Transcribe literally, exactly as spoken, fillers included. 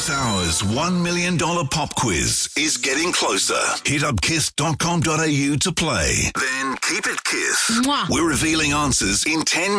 This hour's one million dollars pop quiz is getting closer. Hit up kiss dot com dot a u to play. Then keep it Kiss. Mwah. We're revealing answers in ten